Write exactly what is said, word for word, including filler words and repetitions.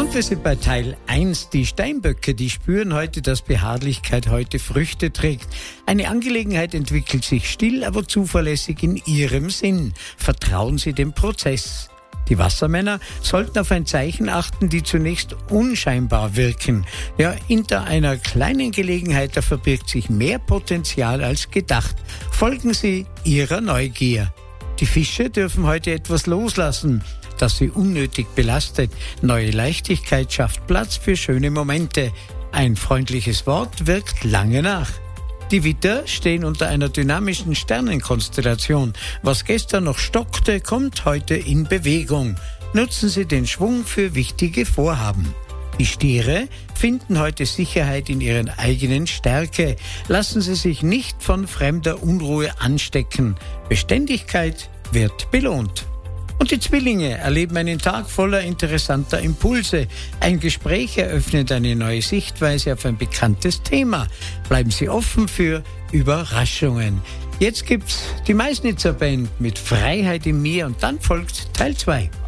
Und wir sind bei Teil eins. Die Steinböcke, die spüren heute, dass Beharrlichkeit heute Früchte trägt. Eine Angelegenheit entwickelt sich still, aber zuverlässig in ihrem Sinn. Vertrauen Sie dem Prozess. Die Wassermänner sollten auf ein Zeichen achten, die zunächst unscheinbar wirken. Ja, hinter einer kleinen Gelegenheit, da verbirgt sich mehr Potenzial als gedacht. Folgen Sie Ihrer Neugier. Die Fische dürfen heute etwas loslassen, das sie unnötig belastet. Neue Leichtigkeit schafft Platz für schöne Momente. Ein freundliches Wort wirkt lange nach. Die Widder stehen unter einer dynamischen Sternenkonstellation. Was gestern noch stockte, kommt heute in Bewegung. Nutzen Sie den Schwung für wichtige Vorhaben. Die Stiere finden heute Sicherheit in ihren eigenen Stärke. Lassen Sie sich nicht von fremder Unruhe anstecken. Beständigkeit wird belohnt. Und die Zwillinge erleben einen Tag voller interessanter Impulse. Ein Gespräch eröffnet eine neue Sichtweise auf ein bekanntes Thema. Bleiben Sie offen für Überraschungen. Jetzt gibt's die Meißnitzer Band mit Freiheit in mir und dann folgt Teil zwei.